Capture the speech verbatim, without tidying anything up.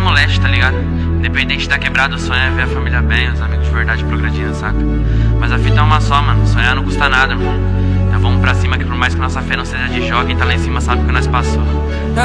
moleste, tá ligado? Independente da quebrada, o sonho é ver a família bem, os amigos de verdade progredindo, saca? Mas a fita é uma só, mano, sonhar não custa nada, irmão. Então vamos pra cima que por mais que nossa fé não seja de jogo, quem tá lá em cima sabe o que nós passou.